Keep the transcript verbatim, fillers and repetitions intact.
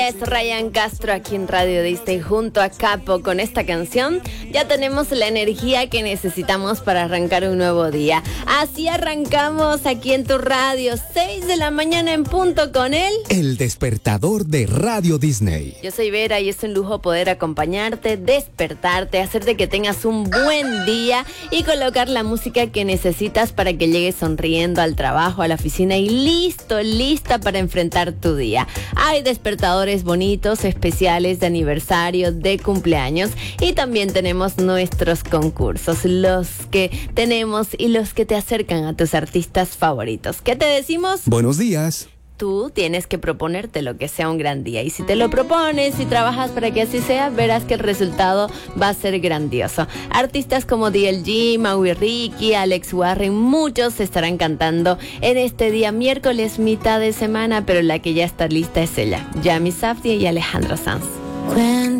Es Ryan Castro aquí en Radio Disney junto a Capo con esta canción. Ya tenemos la energía que necesitamos para arrancar un nuevo día. Así arrancamos aquí en tu radio, seis de la mañana en punto con él. El despertador de Radio Disney. Yo soy Vera y es un lujo poder acompañarte, despertarte, hacerte que tengas un buen día y colocar la música que necesitas para que llegues sonriendo al trabajo, a la oficina y listo, lista para enfrentar tu día. Hay despertadores bonitos, especiales de aniversario, de cumpleaños y también tenemos nuestros concursos, los que tenemos y los que te acercan a tus artistas favoritos. ¿Qué te decimos? Buenos días. Tú tienes que proponerte lo que sea un gran día y si te lo propones y trabajas para que así sea, verás que el resultado va a ser grandioso. Artistas como D L G, Maui Ricky, Alex Warren, muchos estarán cantando en este día miércoles, mitad de semana, pero la que ya está lista es ella, Yami Safdie y Alejandro Sanz.